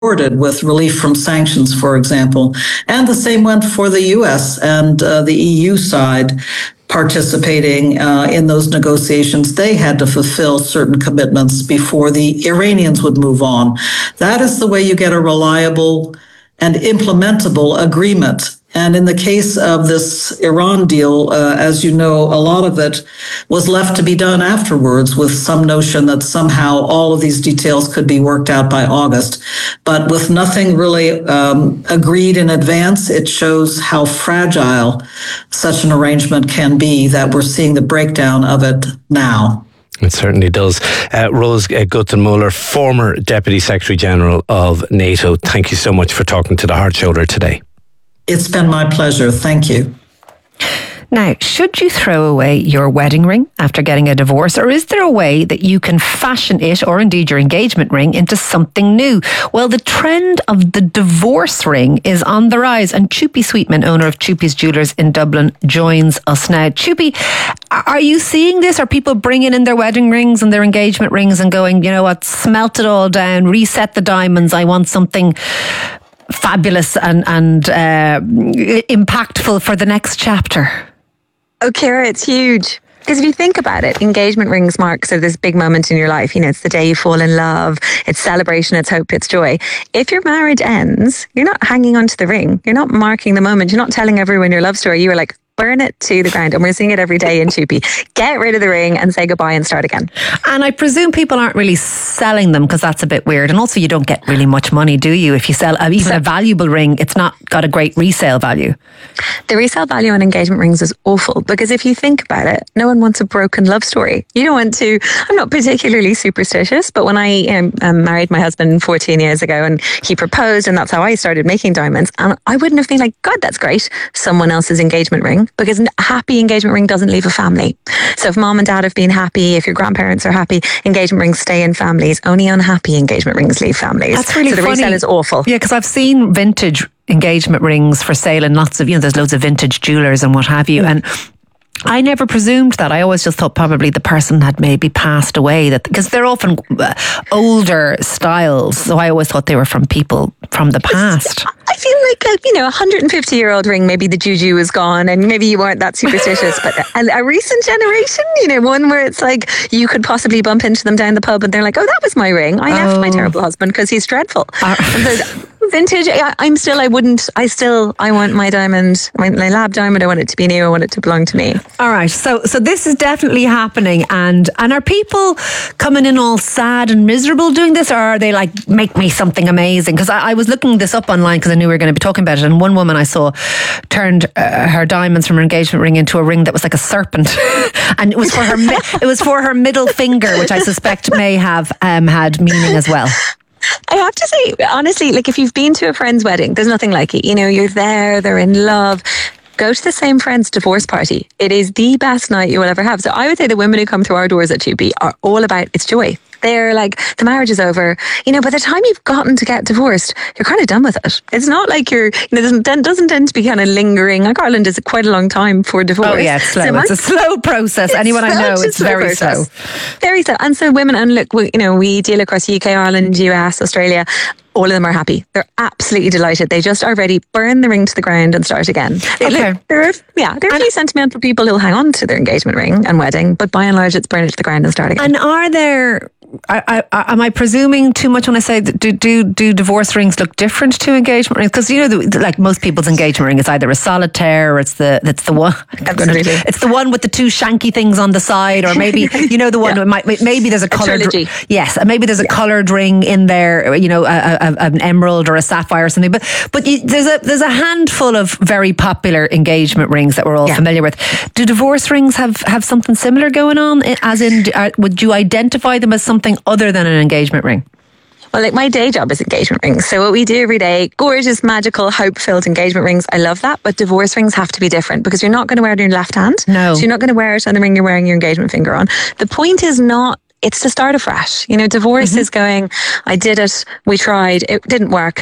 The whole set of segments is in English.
with relief from sanctions, for example. And the same went for the US and the EU side participating in those negotiations. They had to fulfill certain commitments before the Iranians would move on. That is the way you get a reliable and implementable agreement. And in the case of this Iran deal, as you know, a lot of it was left to be done afterwards with some notion that somehow all of these details could be worked out by August. But with nothing really agreed in advance, it shows how fragile such an arrangement can be, that we're seeing the breakdown of it now. It certainly does. Rose Guttenmüller, former Deputy Secretary General of NATO, thank you so much for talking to the Hard Shoulder today. It's been my pleasure. Thank you. Now, should you throw away your wedding ring after getting a divorce, or is there a way that you can fashion it, or indeed your engagement ring, into something new? Well, the trend of the divorce ring is on the rise, and Chupi Sweetman, owner of Chupi's Jewellers in Dublin, joins us now. Chupi, are you seeing this? Are people bringing in their wedding rings and their engagement rings and going, you know what, smelt it all down, reset the diamonds, I want something fabulous and impactful for the next chapter? Oh, Ciara, it's huge. Because if you think about it, engagement rings mark sort of this big moment in your life. You know, it's the day you fall in love. It's celebration, it's hope, it's joy. If your marriage ends, you're not hanging onto the ring. You're not marking the moment. You're not telling everyone your love story. You were like, burn it to the ground. And we're seeing it every day in Chupi. Get rid of the ring and say goodbye and start again. And I presume people aren't really selling them, because that's a bit weird. And also, you don't get really much money, do you? If you sell even a valuable ring, it's not got a great resale value. The resale value on engagement rings is awful, because if you think about it, no one wants a broken love story. You don't want to. I'm not particularly superstitious, but when I married my husband 14 years ago and he proposed, and that's how I started making diamonds, and I wouldn't have been like, God, that's great, someone else's engagement ring, because a happy engagement ring doesn't leave a family. So if mom and dad have been happy, if your grandparents are happy, engagement rings stay in families. Only unhappy engagement rings leave families. That's really funny. So the resale is awful. Yeah, because I've seen vintage engagement rings for sale in lots of, there's loads of vintage jewellers and what have you. And I never presumed that. I always just thought probably the person had maybe passed away, that because they're often older styles. So I always thought they were from people from the past. I feel like a 150-year-old ring, maybe the juju is gone and maybe you weren't that superstitious, but a recent generation, one where it's like you could possibly bump into them down the pub and they're like, oh, that was my ring. I left my terrible husband because he's dreadful. Vintage, I want my diamond, my lab diamond, I want it to be new, I want it to belong to me. All right, so this is definitely happening, and are people coming in all sad and miserable doing this, or are they like, make me something amazing? Because I was looking this up online because I knew we were going to be talking about it, and one woman I saw turned her diamonds from her engagement ring into a ring that was like a serpent, and it was for her it was for her middle finger, which I suspect may have had meaning as well. I have to say, honestly, like if you've been to a friend's wedding, there's nothing like it. You're there, they're in love. Go to the same friend's divorce party. It is the best night you will ever have. So I would say the women who come through our doors at Chupi are all about it's joy. They're like, the marriage is over. By the time you've gotten to get divorced, you're kind of done with it. It's not like it doesn't tend to be kind of lingering. Like Ireland is quite a long time for divorce. Oh yeah, it's slow. So it's a slow process. Anyone I know, it's very slow. Very slow. And so women, and look, we deal across UK, Ireland, US, Australia. All of them are happy. They're absolutely delighted. They just are ready. Burn the ring to the ground and start again. Okay. There are a few sentimental people who'll hang on to their engagement ring and wedding, but by and large, it's burn it to the ground and start again. And are there? Am I presuming too much when I say do divorce rings look different to engagement rings? Because like most people's engagement ring is either a solitaire or it's the one. Absolutely. It's the one with the two shanky things on the side, or maybe the one maybe there's a coloured. Yes, and maybe there's a coloured ring in there. An emerald or a sapphire or something. But there's a handful of very popular engagement rings that we're all familiar with. Do divorce rings have something similar going on? As in, would you identify them as something other than an engagement ring? Well, like my day job is engagement rings. So what we do every day, gorgeous, magical, hope-filled engagement rings. I love that. But divorce rings have to be different, because you're not going to wear it in your left hand. No. So you're not going to wear it on the ring you're wearing your engagement finger on. The point is not, it's to start afresh. Divorce is going, I did it, we tried, it didn't work.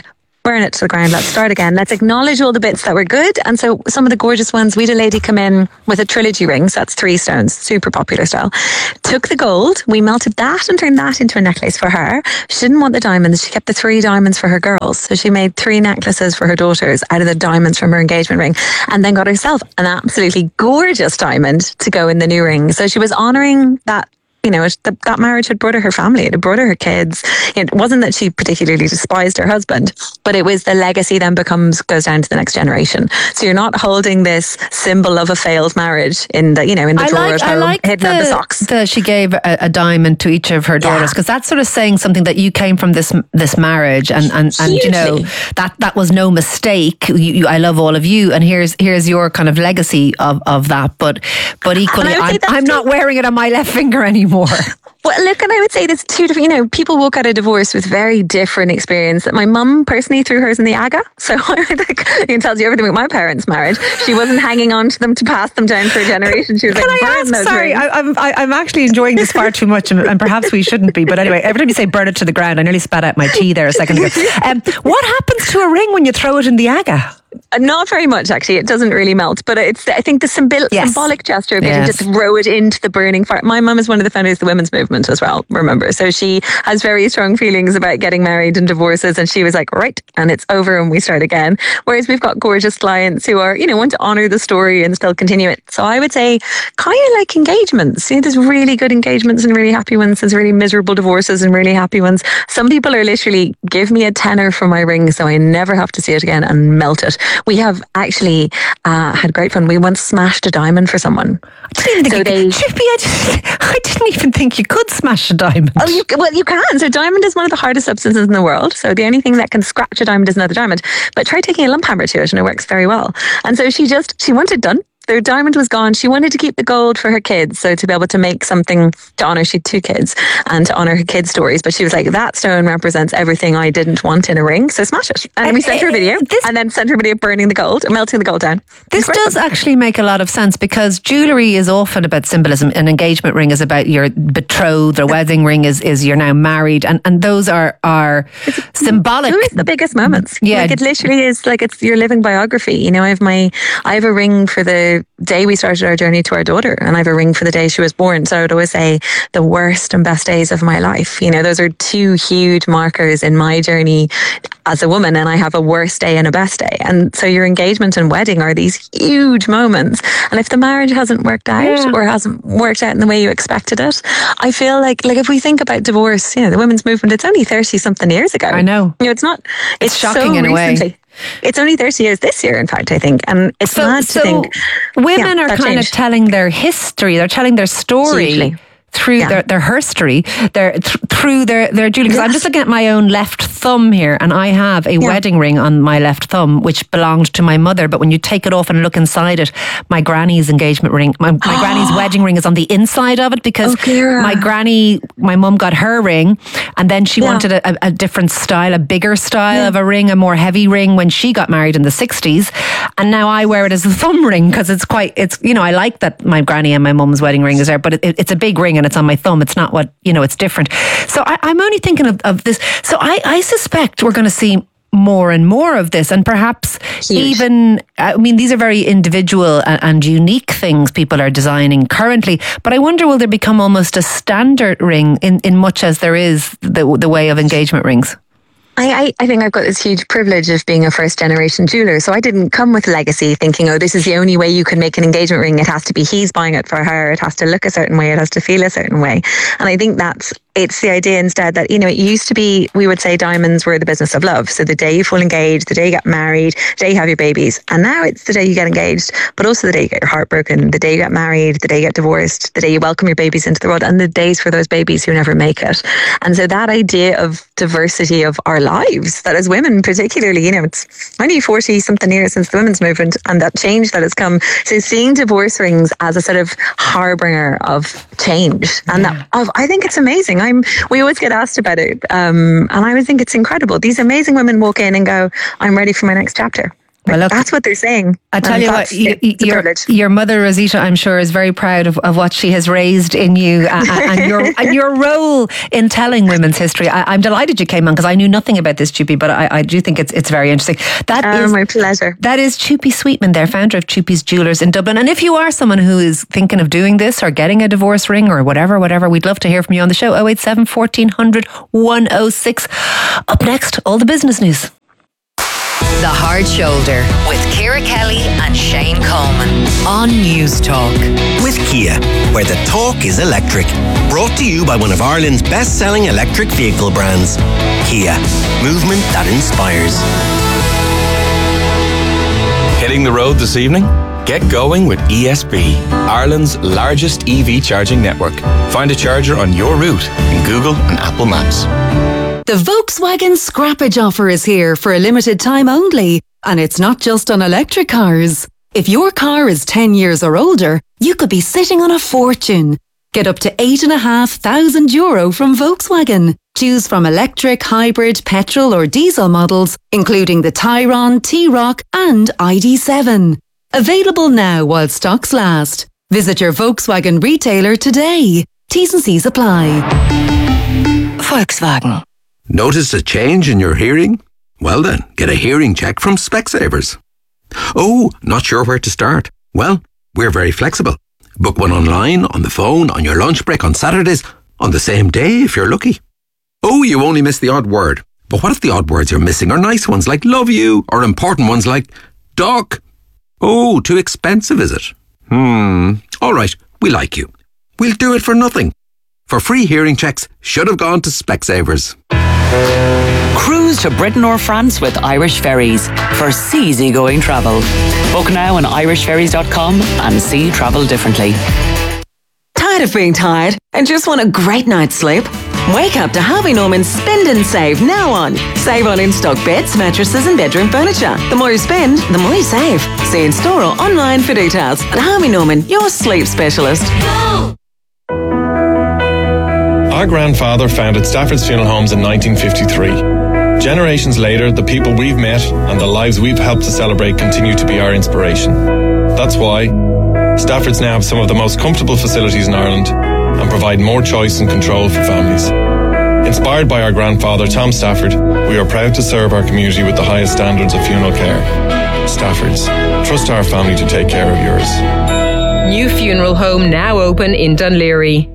burn it to the ground. Let's start again. Let's acknowledge all the bits that were good. And so some of the gorgeous ones, we had a lady come in with a trilogy ring. So that's 3 stones, super popular style. Took the gold, we melted that and turned that into a necklace for her. She didn't want the diamonds. She kept the 3 diamonds for her girls. So she made 3 necklaces for her daughters out of the diamonds from her engagement ring, and then got herself an absolutely gorgeous diamond to go in the new ring. So she was honouring that. You know, that marriage had brought her family, it had brought her kids. It wasn't that she particularly despised her husband, but it was the legacy then goes down to the next generation. So you're not holding this symbol of a failed marriage in the drawer at home, hidden under the socks. She gave a diamond to each of her daughters, because that's sort of saying something that you came from this marriage, and you know that was no mistake. I love all of you, and here's your kind of legacy of that. But equally, I'm not wearing it on my left finger anymore. Well, look, and I would say there's 2 different, people walk out of divorce with very different experience. My mum personally threw hers in the Aga. So I think it can tell you everything about my parents' marriage. She wasn't hanging on to them to pass them down for a generation. She was Can like, I burn those ask, sorry, rings. I'm actually enjoying this far too much, and perhaps we shouldn't be. But anyway, every time you say burn it to the ground, I nearly spat out my tea there a second ago. What happens to a ring when you throw it in the Aga? Not very much, actually. It doesn't really melt, but I think the symbolic gesture of getting to throw it into the burning fire. My mum is one of the founders of the women's movement as well, remember. So she has very strong feelings about getting married and divorces, and she was like, right, and it's over and we start again. Whereas we've got gorgeous clients who are, want to honour the story and still continue it. So I would say kind of like engagements. There's really good engagements and really happy ones. There's really miserable divorces and really happy ones. Some people are literally, give me a tenner for my ring so I never have to see it again, and melt it. We have actually had great fun. We once smashed a diamond for someone. I didn't even think you could smash a diamond. Oh, you can. So diamond is one of the hardest substances in the world. So the only thing that can scratch a diamond is another diamond. But try taking a lump hammer to it and it works very well. And so she wanted it done. The diamond was gone. She wanted to keep the gold for her kids. So to be able to make something to honour, she had 2 kids, and to honour her kids' stories. But she was like, that stone represents everything I didn't want in a ring. So smash it. And we sent her a video, and then sent her a video of burning the gold, melting the gold down. This does actually make a lot of sense, because jewellery is often about symbolism. An engagement ring is about your betrothed. A wedding ring is you're now married. And those are symbolic. Who is the biggest moments? Yeah. Like it literally is like it's your living biography. I have a ring for the day we started our journey to our daughter, and I have a ring for the day she was born. So I would always say the worst and best days of my life. Those are 2 huge markers in my journey as a woman, and I have a worst day and a best day. And so your engagement and wedding are these huge moments. And if the marriage hasn't worked out or hasn't worked out in the way you expected it, I feel like if we think about divorce, the women's movement, it's only 30 something years ago. I know. It's shocking so in a recently. way. It's only 30 years this year, in fact, I think. And it's mad to think. Women are kind of telling their history. They're telling their story. Hugely. Through their herstory, through their jewelry. Because I'm just looking at my own left thumb here, and I have a wedding ring on my left thumb, which belonged to my mother. But when you take it off and look inside it, my granny's engagement ring, my granny's wedding ring is on the inside of it, because my mum got her ring, and then she wanted a different style, a bigger style of a ring, a more heavy ring when she got married in the 60s. And now I wear it as a thumb ring, because it's I like that my granny and my mum's wedding ring is there, but it's a big ring and it's on my thumb. It's not it's different. So I'm only thinking of this. So I suspect we're going to see more and more of this, and perhaps even, these are very individual and unique things people are designing currently, but I wonder, will there become almost a standard ring in much as there is the way of engagement rings? I think I've got this huge privilege of being a first generation jeweler. So I didn't come with legacy thinking, this is the only way you can make an engagement ring. It has to be he's buying it for her. It has to look a certain way. It has to feel a certain way. And I think it's the idea instead that, it used to be, we would say diamonds were the business of love. So the day you fall engaged, the day you get married, the day you have your babies. And now it's the day you get engaged, but also the day you get your heart broken, the day you get married, the day you get divorced, the day you welcome your babies into the world, and the days for those babies who never make it. And so that idea of diversity of our lives, that as women particularly, it's only 40 something years since the women's movement, and that change that has come. So seeing divorce rings as a sort of harbinger of change, and I think it's amazing. We always get asked about it, and I would think it's incredible. These amazing women walk in and go, I'm ready for my next chapter. Well, look, that's what they're saying. I tell you what, your mother Rosita, I'm sure, is very proud of what she has raised in you and your role in telling women's history. I'm delighted you came on because I knew nothing about this, Chupi, but I do think it's very interesting. That is my pleasure. That is Chupi Sweetman there, founder of Chupi's Jewellers in Dublin. And if you are someone who is thinking of doing this or getting a divorce ring or whatever, we'd love to hear from you on the show. 087 1400 106. Up next, all the business news. The Hard Shoulder with Ciara Kelly and Shane Coleman on News Talk. With Kia, where the talk is electric. Brought to you by one of Ireland's best-selling electric vehicle brands. Kia, movement that inspires. Hitting the road this evening? Get going with ESB, Ireland's largest EV charging network. Find a charger on your route in Google and Apple Maps. The Volkswagen Scrappage offer is here for a limited time only, and it's not just on electric cars. If your car is 10 years or older, you could be sitting on a fortune. Get up to €8,500 from Volkswagen. Choose from electric, hybrid, petrol or diesel models, including the Tayron, T-Roc and ID.7. Available now while stocks last. Visit your Volkswagen retailer today. T's and C's apply. Volkswagen. Notice a change in your hearing? Well then, get a hearing check from Specsavers. Oh, not sure where to start? Well, we're very flexible. Book one online, on the phone, on your lunch break, on Saturdays, on the same day if you're lucky. Oh, you only missed the odd word. But what if the odd words you're missing are nice ones like love you, or important ones like duck? Oh, too expensive, is it? All right, we like you. We'll do it for nothing. For free hearing checks, should have gone to Specsavers. Cruise to Britain or France with Irish Ferries for easygoing travel. Book now on irishferries.com and see travel differently. Tired of being tired and just want a great night's sleep? Wake up to Harvey Norman's Spend and Save now on. Save on in-stock beds, mattresses and bedroom furniture. The more you spend, the more you save. See in store or online for details. At Harvey Norman, your sleep specialist. Go! Our grandfather founded Stafford's Funeral Homes in 1953. Generations later, the people we've met and the lives we've helped to celebrate continue to be our inspiration. That's why Stafford's now have some of the most comfortable facilities in Ireland and provide more choice and control for families. Inspired by our grandfather, Tom Stafford, we are proud to serve our community with the highest standards of funeral care. Stafford's. Trust our family to take care of yours. New funeral home now open in Dunleary.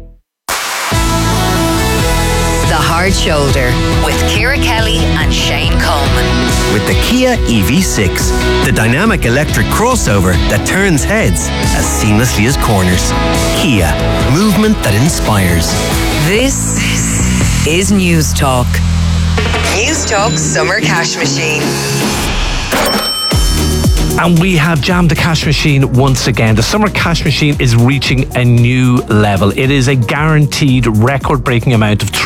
The Hard Shoulder with Ciara Kelly and Shane Coleman. With the Kia EV6, the dynamic electric crossover that turns heads as seamlessly as corners. Kia, movement that inspires. This is News Talk. News Talk Summer Cash Machine. And we have jammed the cash machine once again. The summer cash machine is reaching a new level. It is a guaranteed record-breaking amount of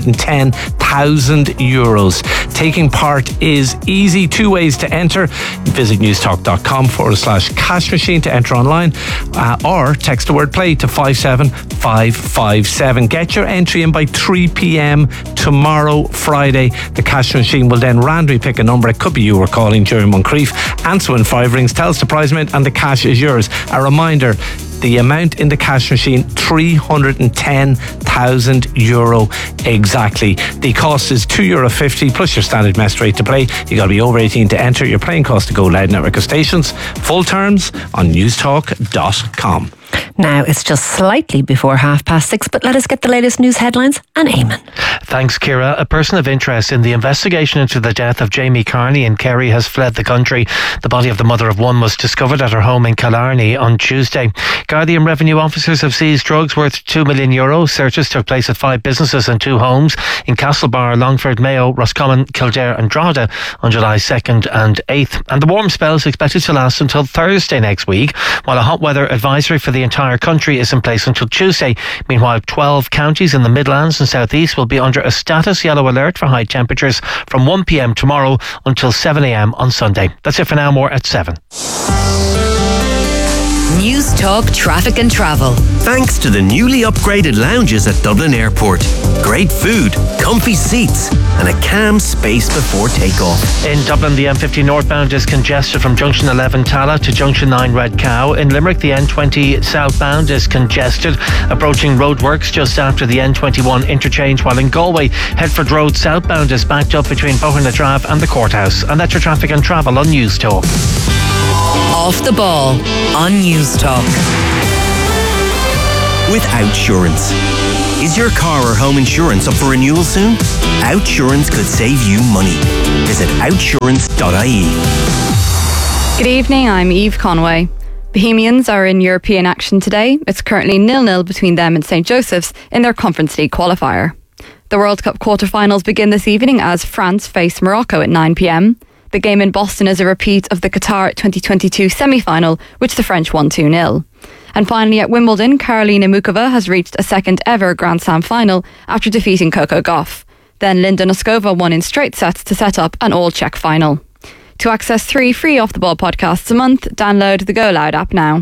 €310,000. Taking part is easy. 2 ways to enter. Visit newstalk.com/cash machine to enter online, or text the word play to 57557. Get your entry in by 3 p.m. tomorrow, Friday. The cash machine will then randomly pick a number. It could be you were calling during Moncrief. Answer in 5 rings, tell us the prize amount, and the cash is yours. A reminder, the amount in the cash machine, €310,000 exactly. The cost is €2.50 plus your standard mess rate to play. You got to be over 18 to enter. Your playing cost to go Loud network of stations. Full terms on newstalk.com. Now it's just slightly before 6:30, but let us get the latest news headlines and Eamon. Thanks, Ciara. A person of interest in the investigation into the death of Jamie Carney in Kerry has fled the country. The body of the mother of one was discovered at her home in Killarney on Tuesday. Guardian revenue officers have seized drugs worth €2 million. Searches took place at 5 businesses and 2 homes in Castlebar, Longford, Mayo, Roscommon, Kildare and Drogheda on July 2nd and 8th. And the warm spell is expected to last until Thursday next week, while a hot weather advisory for the entire country is in place until Tuesday. Meanwhile, 12 counties in the Midlands and South East will be under a status yellow alert for high temperatures from 1 p.m. tomorrow until 7 a.m. on Sunday. That's it for now. More at 7. News Talk Traffic and Travel. Thanks to the newly upgraded lounges at Dublin Airport. Great food, comfy seats, and a calm space before takeoff. In Dublin, the M50 northbound is congested from Junction 11 Tala to Junction 9 Red Cow. In Limerick, the N20 southbound is congested, approaching roadworks just after the N21 interchange, while in Galway, Headford Road southbound is backed up between Bohernadrave and the courthouse. And that's your traffic and travel on News Talk. Off the Ball on News Talk. With Outsurance. Is your car or home insurance up for renewal soon? Outsurance could save you money. Visit outsurance.ie. Good evening, I'm Eve Conway. Bohemians are in European action today. It's currently 0-0 between them and St. Joseph's in their Conference League qualifier. The World Cup quarter-finals begin this evening as France face Morocco at 9 p.m. The game in Boston is a repeat of the Qatar 2022 semi-final, which the French won 2-0. And finally at Wimbledon, Karolina Muchova has reached a second ever Grand Slam final after defeating Coco Gauff. Then Linda Noskova won in straight sets to set up an all-Czech final. To access 3 free Off the Ball podcasts a month, download the Go Loud app now.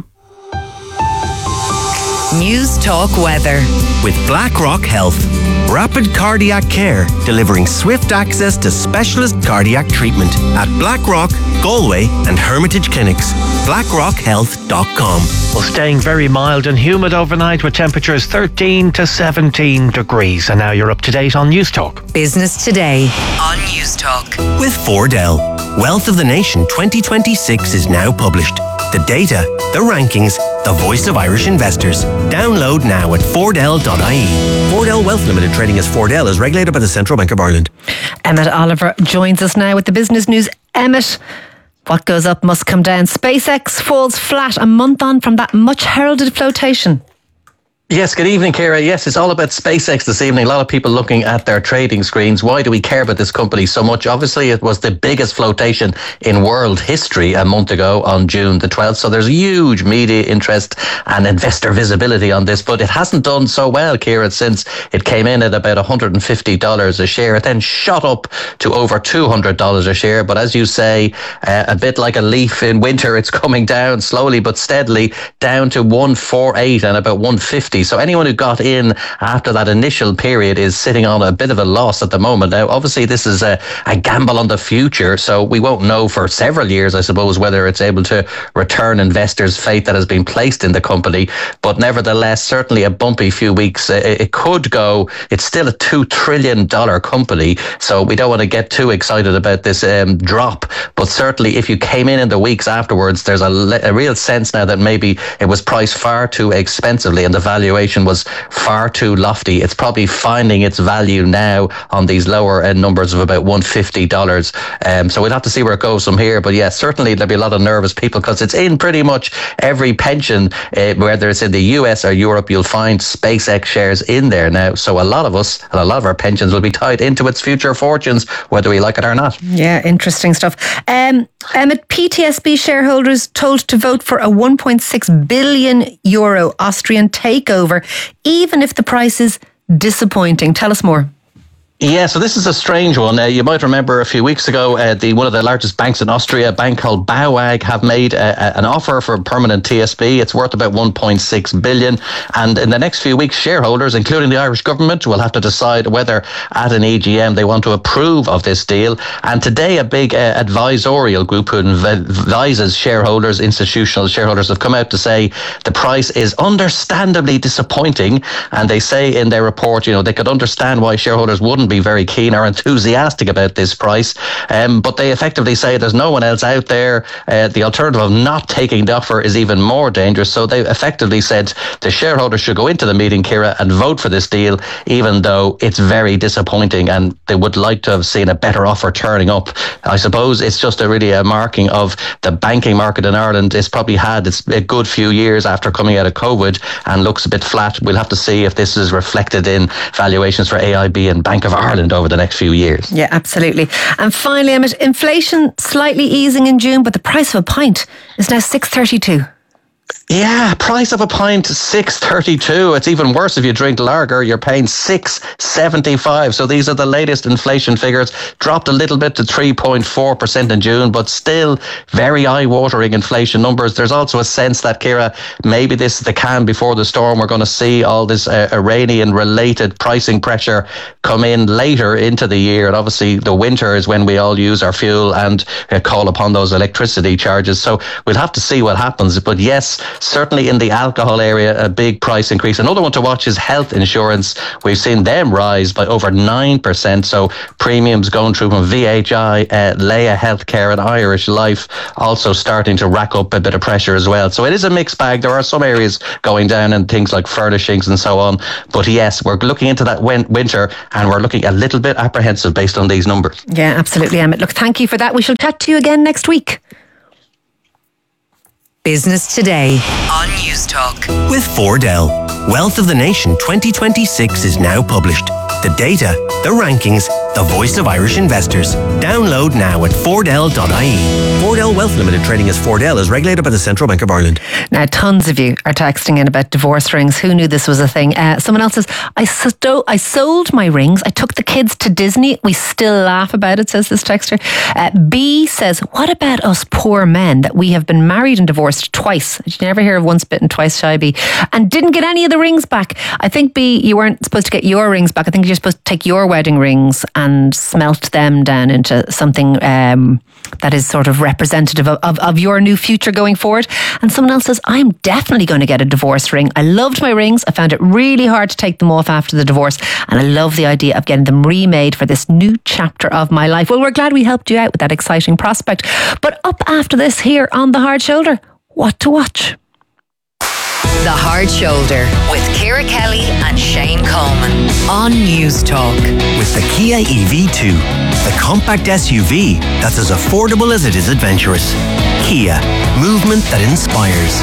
News Talk Weather. With BlackRock Health. Rapid cardiac care, delivering swift access to specialist cardiac treatment at BlackRock, Galway and Hermitage Clinics. BlackRockHealth.com. Well, staying very mild and humid overnight with temperatures 13 to 17 degrees. And now you're up to date on News Talk. Business Today on News Talk. With Fordell. Wealth of the Nation 2026 is now published. The data, the rankings, the voice of Irish investors. Download now at Fordell.ie. Fordell Wealth Limited, trading as Fordell, is regulated by the Central Bank of Ireland. Emmett Oliver joins us now with the business news. Emmett, what goes up must come down. SpaceX falls flat a month on from that much heralded flotation. Yes, good evening, Ciara. Yes, it's all about SpaceX this evening. A lot of people looking at their trading screens. Why do we care about this company so much? Obviously, it was the biggest flotation in world history a month ago on June the 12th. So there's huge media interest and investor visibility on this. But it hasn't done so well, Ciara, since it came in at about $150 a share. It then shot up to over $200 a share. But as you say, a bit like a leaf in winter, it's coming down slowly but steadily down to 148 and about 150. So anyone who got in after that initial period is sitting on a bit of a loss at the moment. Now, obviously, this is a gamble on the future, so we won't know for several years, I suppose, whether it's able to return investors' faith that has been placed in the company. But nevertheless, certainly a bumpy few weeks. It could go. It's still a $2 trillion company, so we don't want to get too excited about this drop. But certainly, if you came in the weeks afterwards, there's a real sense now that maybe it was priced far too expensively and the valuation was far too lofty. It's probably finding its value now on these lower end numbers of about $150. So we'll have to see where it goes from here. But yeah, certainly there'll be a lot of nervous people because it's in pretty much every pension, whether it's in the US or Europe, you'll find SpaceX shares in there now. So a lot of us and a lot of our pensions will be tied into its future fortunes, whether we like it or not. Yeah, interesting stuff. Emmett, PTSB shareholders told to vote for a €1.6 billion Austrian takeover, even if the price is disappointing. Tell us more. Yeah, so this is a strange one. You might remember a few weeks ago, one of the largest banks in Austria, a bank called BAWAG, have made an offer for permanent TSB. It's worth about 1.6 billion. And in the next few weeks, shareholders, including the Irish government, will have to decide whether at an EGM they want to approve of this deal. And today, a big advisorial group who advises shareholders, institutional shareholders, have come out to say the price is understandably disappointing. And they say in their report, they could understand why shareholders wouldn't be very keen or enthusiastic about this price, but they effectively say there's no one else out there. The alternative of not taking the offer is even more dangerous. So they effectively said the shareholders should go into the meeting, Ciara, and vote for this deal, even though it's very disappointing and they would like to have seen a better offer turning up. I suppose it's just really a marking of the banking market in Ireland. It's probably had a good few years after coming out of COVID and looks a bit flat. We'll have to see if this is reflected in valuations for AIB and Bank of Ireland over the next few years. Yeah, absolutely. And finally, Emmett, inflation slightly easing in June, but the price of a pint is now $6.32. Yeah, price of a pint, $6.32. It's even worse if you drink lager. You're paying $6.75. So these are the latest inflation figures. Dropped a little bit to 3.4% in June, but still very eye-watering inflation numbers. There's also a sense that, Ciara, maybe this is the calm before the storm. We're going to see all this Iranian-related pricing pressure come in later into the year. And obviously the winter is when we all use our fuel and call upon those electricity charges. So we'll have to see what happens. But yes, certainly in the alcohol area, a big price increase. Another one to watch is health insurance. We've seen them rise by over 9%. So premiums going through from VHI, Leia Healthcare and Irish Life also starting to rack up a bit of pressure as well. So it is a mixed bag. There are some areas going down in things like furnishings and so on. But yes, we're looking into that winter and we're looking a little bit apprehensive based on these numbers. Yeah, absolutely, Emmett. Look, thank you for that. We shall chat to you again next week. Business Today on News Talk. With Fordell, Wealth of the Nation 2026 is now published. The data, the rankings, the voice of Irish investors. Download now at Fordell.ie. Fordell Wealth Limited, trading as Fordell, is regulated by the Central Bank of Ireland. Now, tons of you are texting in about divorce rings. Who knew this was a thing? Someone else says, I sold my rings. I took the kids to Disney. We still laugh about it, says this texter. B says, what about us poor men that we have been married and divorced twice? Did you never hear of once bitten, twice shy, B? And didn't get any of the rings back. I think, B, you weren't supposed to get your rings back. I think you're supposed to take your wedding rings and smelt them down into something that is sort of representative of your new future going forward. And someone else says, I'm definitely going to get a divorce ring. I loved my rings. I found it really hard to take them off after the divorce. And I love the idea of getting them remade for this new chapter of my life. Well, we're glad we helped you out with that exciting prospect. But up after this here on The Hard Shoulder, what to watch? The Hard Shoulder with Ciara Kelly and Shane Coleman on News Talk. With the Kia EV2, the compact SUV that's as affordable as it is adventurous. Kia, movement that inspires.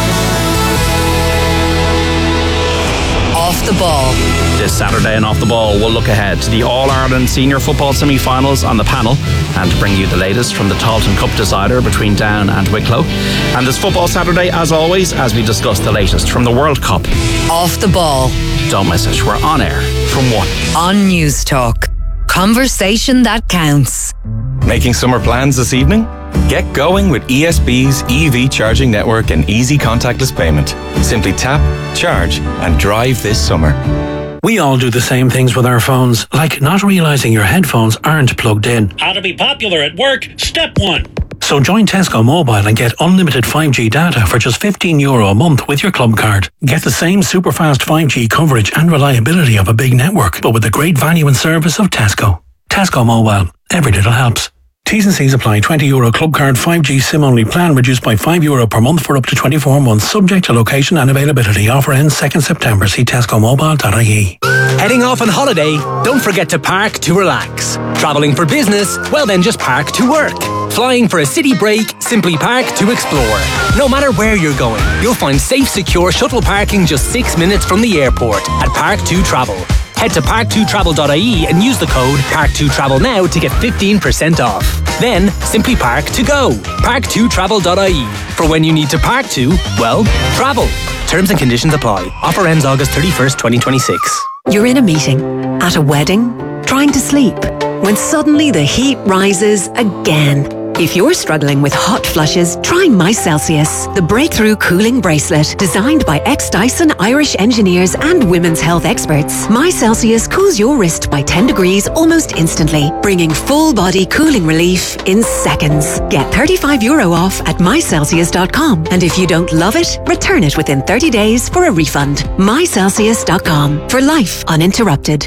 Off the Ball. This Saturday and Off the Ball, we'll look ahead to the All-Ireland Senior Football Semi-Finals on the panel and bring you the latest from the Tailteann Cup decider between Down and Wicklow. And this Football Saturday, as always, as we discuss the latest from the World Cup. Off the Ball. Don't miss it. We're on air from 1. On News Talk. Conversation that counts. Making summer plans this evening? Get going with ESB's EV charging network and easy contactless payment. Simply tap, charge, and drive this summer. We all do the same things with our phones, like not realising your headphones aren't plugged in. How to be popular at work, step 1. So join Tesco Mobile and get unlimited 5G data for just €15 a month with your club card. Get the same super fast 5G coverage and reliability of a big network, but with the great value and service of Tesco. Tesco Mobile. Every little helps. T's and C's apply. €20 club card 5G SIM only plan reduced by €5 per month for up to 24 months, subject to location and availability. Offer ends 2nd September. See tescomobile.ie. Heading off on holiday? Don't forget to park to relax. Travelling for business? Well then just park to work. Flying for a city break? Simply park to explore. No matter where you're going, you'll find safe, secure shuttle parking just 6 minutes from the airport at Park2Travel. Head to park2travel.ie and use the code Park2Travel now to get 15% off. Then, simply park to go. Park2travel.ie. For when you need to park to, well, travel. Terms and conditions apply. Offer ends August 31st, 2026. You're in a meeting, at a wedding, trying to sleep, when suddenly the heat rises again. If you're struggling with hot flushes, try MyCelsius, the breakthrough cooling bracelet designed by ex-Dyson Irish engineers and women's health experts. MyCelsius cools your wrist by 10 degrees almost instantly, bringing full-body cooling relief in seconds. Get €35 off at mycelsius.com, and if you don't love it, return it within 30 days for a refund. mycelsius.com, for life uninterrupted.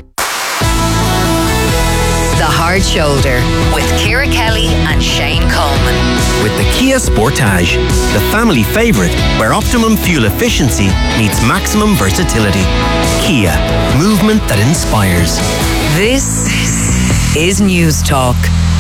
The Hard Shoulder with Ciara Kelly and Shane Coleman. With the Kia Sportage, the family favourite where optimum fuel efficiency meets maximum versatility. Kia, movement that inspires. This is News Talk.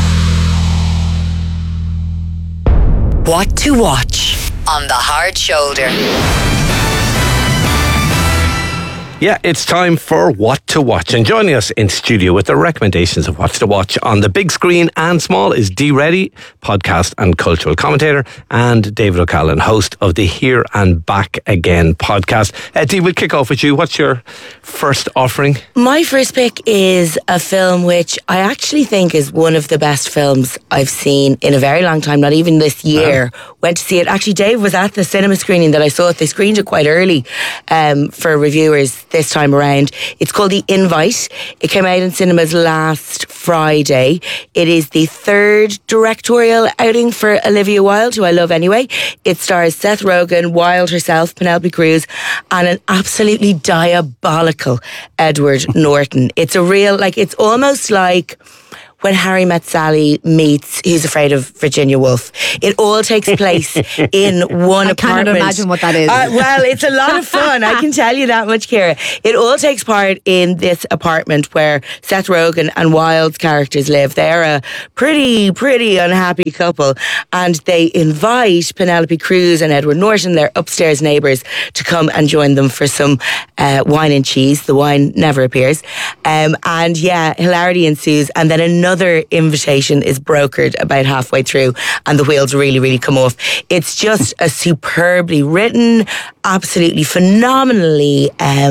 What to watch on The Hard Shoulder. Yeah, it's time for What to Watch. And joining us in studio with the recommendations of what to watch on the big screen and small is Dee Reddy, podcast and cultural commentator, and David O'Callaghan, host of the Here and Back Again podcast. Dee, we'll kick off with you. What's your first offering? My first pick is a film which I actually think is one of the best films I've seen in a very long time, not even this year. Went to see it. Actually, Dave was at the cinema screening that I saw it. They screened it quite early for reviewers this time around. It's called The Invite. It came out in cinemas last Friday. It is the third directorial outing for Olivia Wilde, who I love anyway. It stars Seth Rogen, Wilde herself, Penelope Cruz, and an absolutely diabolical Edward Norton. It's a real, it's almost like when Harry Met Sally meets Who's Afraid of Virginia Woolf. It all takes place in one apartment. I cannot imagine what that is. Well, it's a lot of fun. I can tell you that much, Ciara. It all takes part in this apartment where Seth Rogen and Wilde's characters live. They're a pretty unhappy couple, and they invite Penelope Cruz and Edward Norton, their upstairs neighbours, to come and join them for some wine and cheese. The wine never appears. And yeah, hilarity ensues, and then another invitation is brokered about halfway through, and the wheels really come off. It's just a superbly written, absolutely phenomenally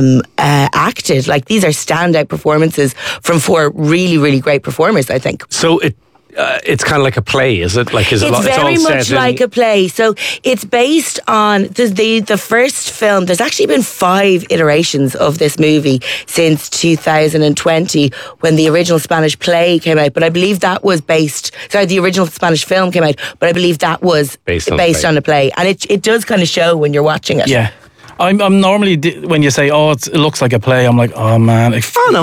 acted. These are standout performances from four really great performers, I think. So it's kind of like a play, is it? It's very much like a play. So it's based on the first film. There's actually been 5 iterations of this movie since 2020 when the original Spanish play came out. But I believe that was the original Spanish film came out, but I believe that was based on a play. And it does kind of show when you're watching it. Yeah. I'm normally, when you say, it looks like a play, I'm like, oh man. I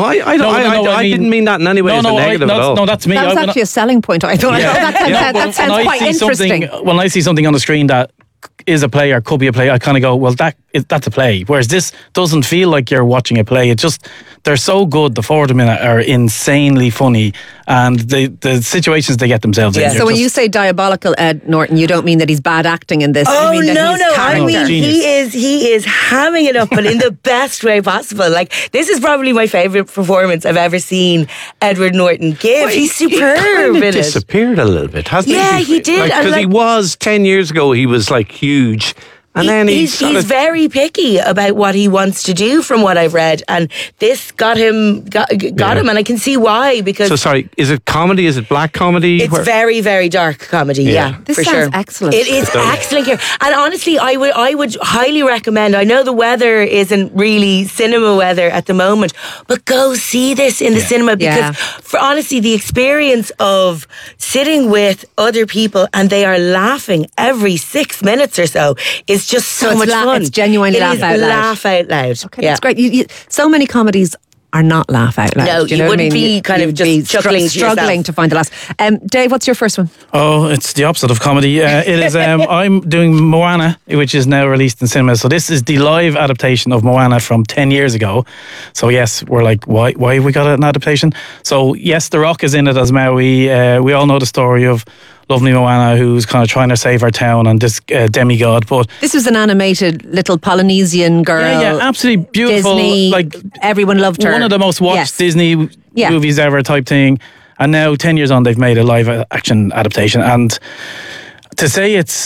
didn't mean that in any way as a negative at all. No, that's me. That was actually a selling point. I thought that sounds quite interesting. When I see something on the screen that is a play or could be a play, I kind of go, well, that's a play. Whereas this doesn't feel like you're watching a play. They're so good. The 4 of them are insanely funny, and the situations they get themselves in. So when you say diabolical Ed Norton, you don't mean that he's bad acting in this. Oh, you mean no. I mean, he is hamming it up, but in the best way possible. This is probably my favourite performance I've ever seen Edward Norton give. Well, he's superb in it. He disappeared a little bit, hasn't he? Yeah, he did. Because he was 10 years ago, he was huge. And then he's very picky about what he wants to do, from what I've read, and this got him, and I can see why. Because so sorry, is it comedy? Is it black comedy? It's very, very dark comedy. Yeah, this for sounds sure. excellent. It is excellent here, and honestly, I would highly recommend. I know the weather isn't really cinema weather at the moment, but go see this in the cinema, because for honestly, the experience of sitting with other people and they are laughing every 6 minutes or so is just so much fun. It's genuinely laugh out loud. Laugh out loud. Okay, that's great. So many comedies are not laugh out loud. No, you wouldn't be kind of just struggling to find the last. Dave, what's your first one? Oh, it's the opposite of comedy. It is. I'm doing Moana, which is now released in cinemas. So this is the live adaptation of Moana from 10 years ago. So yes, we're like, why have we got an adaptation? So yes, The Rock is in it as Maui. We all know the story of lovely Moana, who's kind of trying to save her town and this demigod. But this was an animated little Polynesian girl. Yeah, absolutely beautiful. Disney, everyone loved her. One of the most watched Disney movies ever type thing. And now 10 years on, they've made a live action adaptation. And to say it's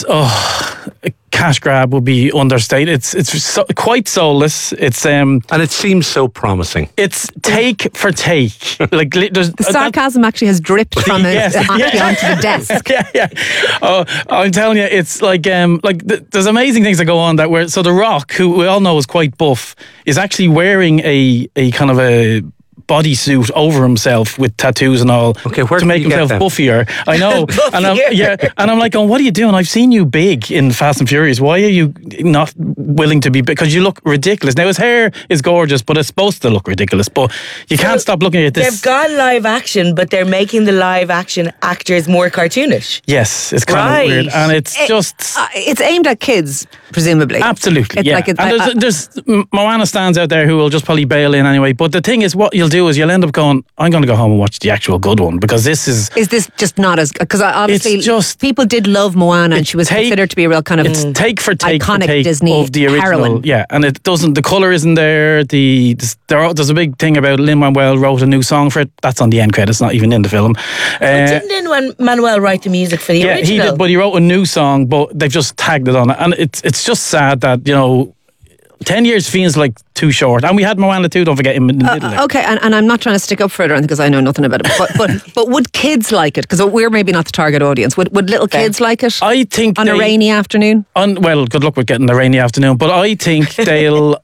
a cash grab would be understated. It's quite soulless. It's and it seems so promising. It's take for take. The sarcasm actually has dripped from it onto the desk. Oh, I'm telling you, it's there's amazing things that go on so The Rock, who we all know is quite buff, is actually wearing a kind of a bodysuit over himself with tattoos and all to make himself buffier. I know. And I'm like, what are you doing? I've seen you big in Fast and Furious. Why are you not willing to be big? Because you look ridiculous. Now his hair is gorgeous, but it's supposed to look ridiculous. But you can't stop looking at this. They've got live action, but they're making the live action actors more cartoonish. Yes, it's kind of weird. And it's it's aimed at kids, presumably. Absolutely, there's Moana stands out there who will just probably bail in anyway. But the thing is, what you'll do is you'll end up going, I'm going to go home and watch the actual good one, because this is... Is this just not as... Because obviously people did love Moana, and she was considered to be a real kind of it's take for take iconic for take Disney of the original. heroine. Yeah, and it doesn't... The colour isn't there. There's a big thing about Lin-Manuel wrote a new song for it. That's on the end credits, not even in the film. Didn't Lin-Manuel write the music for the original? Yeah, he did, but he wrote a new song, but they've just tagged it on it. And it's just sad that, 10 years feels like too short. And we had Moana 2, don't forget, in the middle there. Okay, and I'm not trying to stick up for it or anything because I know nothing about it. But would kids like it? Because we're maybe not the target audience. Would little kids like it? I think on a rainy afternoon? Well, good luck with getting a rainy afternoon. But I think they'll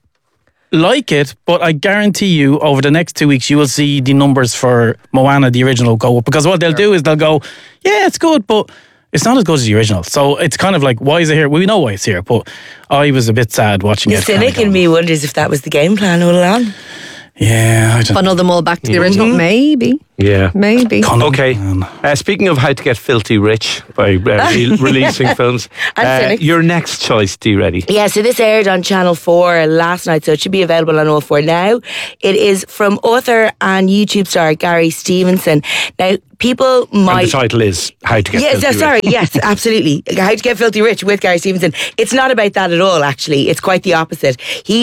like it. But I guarantee you, over the next 2 weeks, you will see the numbers for Moana, the original, go up. Because what they'll do is they'll go, yeah, it's good, but it's not as good as the original. So it's kind of like, why is it here? We know why it's here, but I was a bit sad watching the it. The cynic in me wonders if that was the game plan all along. Yeah, I don't funnel them all back to the original, maybe. Yeah. Maybe. Okay. Speaking of how to get filthy rich by releasing films, your next choice, D Ready? Yeah, so this aired on Channel 4 last night, so it should be available on all 4 now. It is from author and YouTube star Gary Stevenson. Now, people might... And the title is How to Get Filthy Rich. Yes, absolutely. How to Get Filthy Rich with Gary Stevenson. It's not about that at all, actually. It's quite the opposite.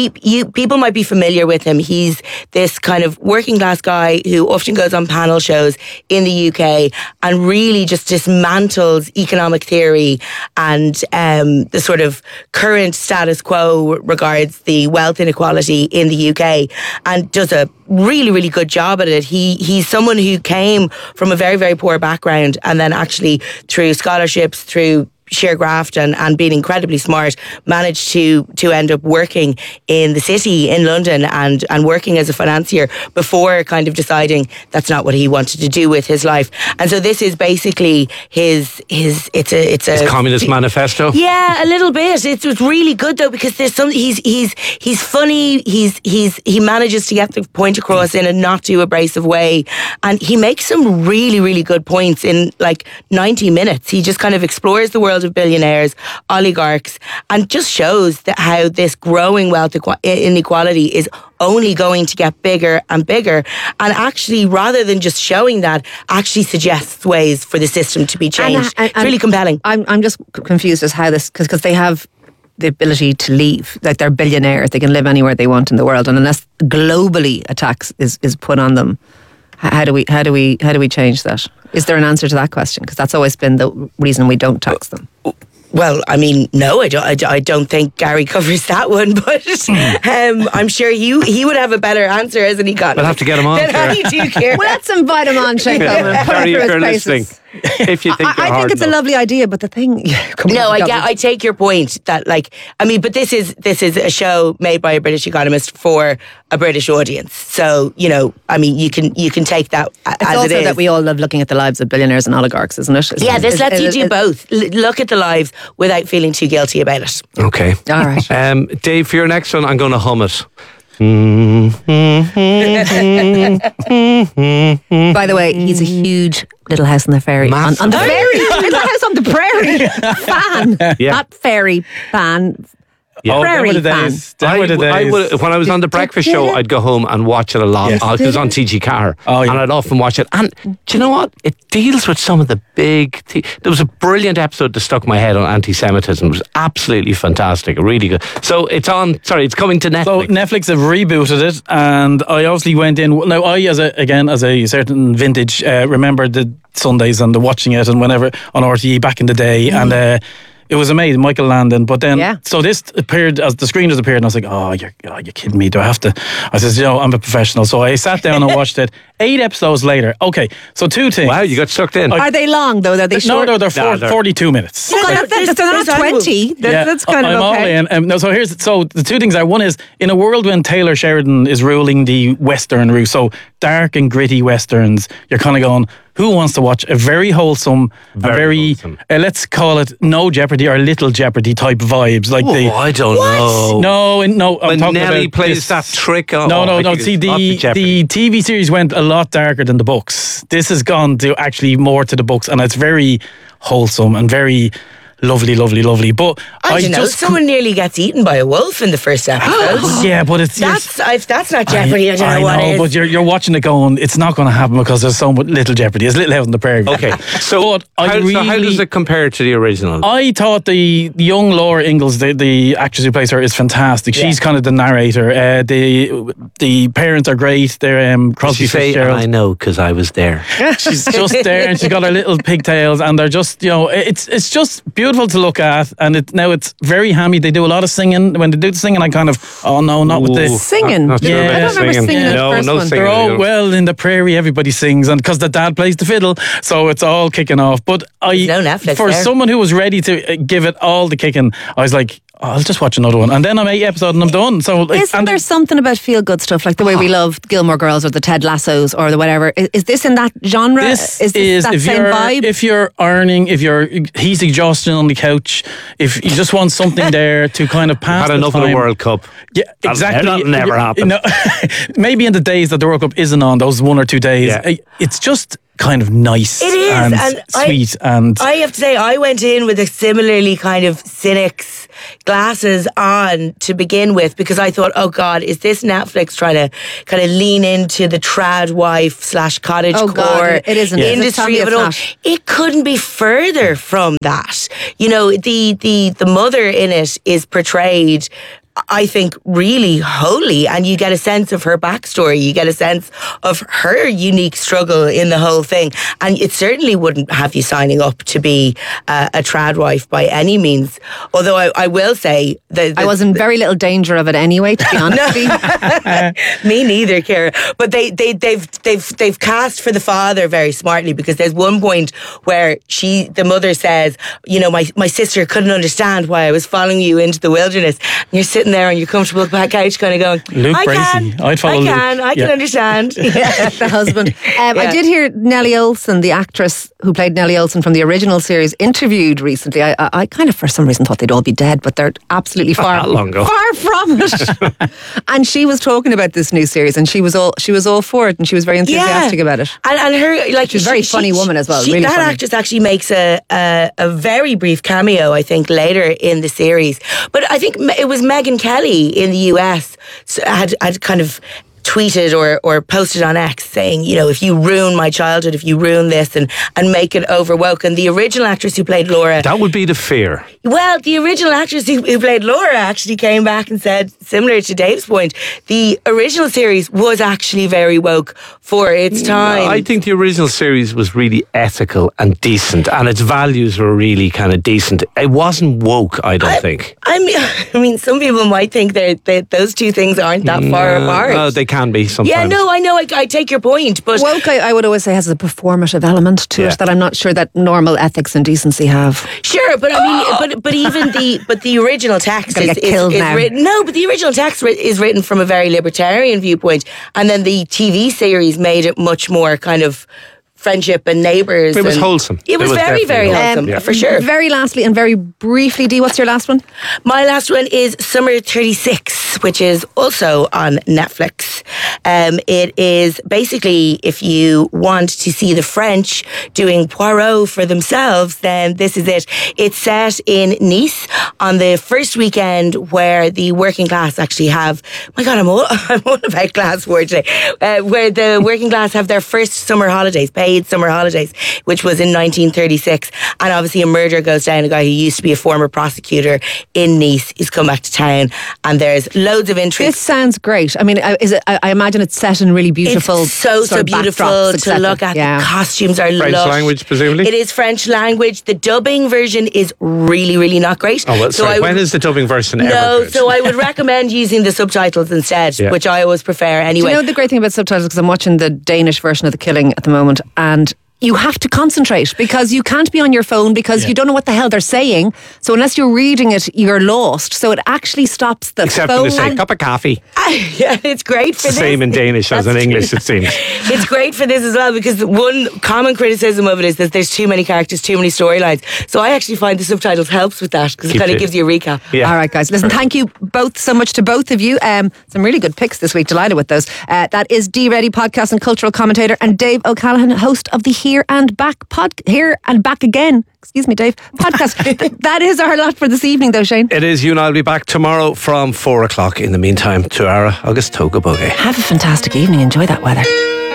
People might be familiar with him. He's this kind of working class guy who often goes on panel shows in the UK and really just dismantles economic theory and the sort of current status quo regards the wealth inequality in the UK, and does a really, really good job at it. He's someone who came from a very, very poor background, and then actually through scholarships, through sheer graft and being incredibly smart, managed to end up working in the city in London and working as a financier before kind of deciding that's not what he wanted to do with his life. And so this is basically his communist manifesto. Yeah, a little bit. It's really good though, because there's some he's funny. He manages to get the point across in a not too abrasive way, and he makes some really, really good points in like 90 minutes. He just kind of explores the world of billionaires, oligarchs, and just shows that how this growing wealth inequality is only going to get bigger and bigger, and actually, rather than just showing that, actually suggests ways for the system to be changed. It's really compelling. I'm just confused as how this, because they have the ability to leave, like they're billionaires, they can live anywhere they want in the world, and unless globally a tax is put on them, how do we change that? Is there an answer to that question? Because that's always been the reason we don't tax them. Well, I mean, no, I don't think Gary covers that one, but I'm sure he would have a better answer, hasn't he, got? We'll have to get him on. Well, let's invite him on, Shane Coleman. Gary, if you're listening. If you think I think it's a lovely idea, but the thing... I take your point that, but this is a show made by a British economist for a British audience. So, you can take that as it is. It's also that we all love looking at the lives of billionaires and oligarchs, isn't it? Yeah, this lets you do both. Look at the lives without feeling too guilty about it. Okay. All right. Dave, for your next one, I'm going to hum it. By the way, he's a huge Little House on the Ferry. On the ferry! Little House on the Prairie fan. Yeah. Not fairy fan. Yeah. Prairie fan. When I was on the breakfast show, I'd go home and watch it a lot. It was on TG Carr, and I'd often watch it. And do you know what? It deals with some of the big... There was a brilliant episode that stuck my head on anti-Semitism. It was absolutely fantastic, really good. So it's on... Sorry, it's coming to Netflix. So Netflix have rebooted it, and I obviously went in... Now, I, as a certain vintage, remember the Sundays and the watching it and whenever on RTE back in the day, and... it was amazing, Michael Landon. But then, so this appeared, as the screen just appeared, and I was like, oh, you're kidding me. Do I have to? I says, I'm a professional. So I sat down and watched it. 8 episodes later. Okay, so 2 things. Wow, you got sucked in. Are they long, though? Are they short? No, they're 42 minutes. They're not 20. That's kind of okay. I'm all in. So the 2 things are, one is, in a world when Taylor Sheridan is ruling the Western route, so dark and gritty Westerns, you're kind of going, who wants to watch a very wholesome, let's call it No Jeopardy or Little Jeopardy type vibes? I don't know. No. I'm when talking Nelly about plays that trick on. No. See, the TV series went a lot darker than the books. This has gone to actually more to the books, and it's very wholesome and very lovely, lovely, lovely. But I don't know. Someone nearly gets eaten by a wolf in the first episode. Yeah, but it's that's not Jeopardy. I don't know what it is. But you're watching it going, it's not going to happen because there's so little Jeopardy. It's Little House on the Prairie. Okay, so how does it compare to the original? I thought the young Laura Ingalls, the actress who plays her, is fantastic. She's kind of the narrator. The parents are great. They're Crosby, Fitzgerald. I know because I was there. She's just there, and she's got her little pigtails, and they're just, it's just beautiful to look at. And now it's very hammy. They do a lot of singing. When they do the singing, I kind of, oh no, not with this singing. Yeah, I don't remember singing. No singing. They're all well in the prairie. Everybody sings, and because the dad plays the fiddle, so it's all kicking off. But no Netflix for there. someone who was ready to give it all the kicking, I was like, I'll just watch another one, and then I'm 8 episodes and I'm done. So isn't there something about feel good stuff, like the way we love Gilmore Girls or the Ted Lassos or the whatever? Is this in that genre? This is that if same vibe? If you're earning, he's exhausted on the couch, if you just want something there to kind of pass Had enough the of time. the World Cup. Yeah, exactly. That'll never happen. Maybe in the days that the World Cup isn't on, those 1 or 2 days, it's just kind of nice. It is, and sweet. And I have to say, I went in with a similarly kind of cynic's glasses on to begin with, because I thought, oh God, is this Netflix trying to kind of lean into the trad wife / cottage core industry of it all? It couldn't be further from that. The mother in it is portrayed, I think, really wholly, and you get a sense of her backstory. You get a sense of her unique struggle in the whole thing, and it certainly wouldn't have you signing up to be a trad wife by any means. Although I will say that I was in very little danger of it anyway, to be honest with you. Me neither, Ciara. But they've cast for the father very smartly, because there's one point where the mother says, my sister couldn't understand why I was following you into the wilderness. And you're sitting there on your comfortable back couch kind of going, Luke I Bracey. can, I'd follow I can understand. The husband. I did hear Nellie Olson, the actress who played Nellie Olson from the original series, interviewed recently. I kind of, for some reason, thought they'd all be dead, but they're absolutely far from it. And she was talking about this new series, and she was all for it, and she was very enthusiastic about it. And her, she's a very funny woman as well. Really that funny. actress actually makes a very brief cameo, I think, later in the series. But I think it was Megyn Kelly in the US had kind of tweeted or posted on X saying, if you ruin my childhood, if you ruin this and make it over woke. And the original actress who played Laura... That would be the fear. Well, the original actress who played Laura actually came back and said, similar to Dave's point, the original series was actually very woke for its time. I think the original series was really ethical and decent, and its values were really kind of decent. It wasn't woke, I don't think. I mean, some people might think that those two things aren't that far apart. They can be sometimes. Yeah, no, I know. I take your point, but woke, I would always say, has a performative element to it that I'm not sure that normal ethics and decency have. Sure, but I mean, but even the original text is written. No, but the original text is written from a very libertarian viewpoint, and then the TV series made it much more kind of friendship and neighbours. It was wholesome. It was very, very wholesome, for sure. Very lastly and very briefly, Dee, what's your last one? My last one is Summer 36, which is also on Netflix. It is basically, if you want to see the French doing Poirot for themselves, then this is it. It's set in Nice on the first weekend where the working class actually have, my God, I'm all about class word today, where the working class have their first summer holidays, paid summer holidays, which was in 1936. And obviously a murder goes down. A guy who used to be a former prosecutor in Nice, he's come back to town, and there's loads of intrigue. This sounds great. I mean, I imagine it's set in really beautiful. It's so beautiful to look at. The costumes are French lush. language, presumably? It is French language. The dubbing version is really, really not great. Oh, well, sorry. When is the dubbing version ever good? So I would recommend using the subtitles instead, which I always prefer anyway. Do you know the great thing about subtitles? Because I'm watching the Danish version of The Killing at the moment, and you have to concentrate because you can't be on your phone because you don't know what the hell they're saying. So unless you're reading it, you're lost. So it actually stops the Except phone. when they say cup of coffee. Yeah, it's great for it's the same in Danish as in English, it seems. It's great for this as well, because one common criticism of it is that there's too many characters, too many storylines. So I actually find the subtitles helps with that, because it kind of gives you a recap. Yeah. All right, guys. Listen, thank you both so much to both of you. Some really good picks this week. Delighted with those. That is Dee Reddy, podcast and cultural commentator, and Dave O'Callaghan, host of the Here and Back Here and Back Again. Excuse me, Dave. Podcast. That is our lot for this evening, though, Shane. It is. You and I'll be back tomorrow from 4 o'clock. In the meantime, Tuara agus Toga Boge. Have a fantastic evening. Enjoy that weather.